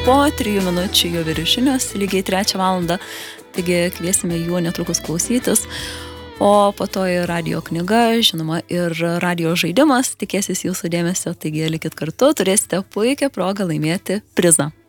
po 3 minučių jau ir žinios, lygiai 3 valandą, taigi kviesime jų netrukus klausytis. O po to ir radio knyga, žinoma, ir radio žaidimas, tikėsis jūsų dėmesio, taigi likit kartu, turėsite puikią progą laimėti prizą.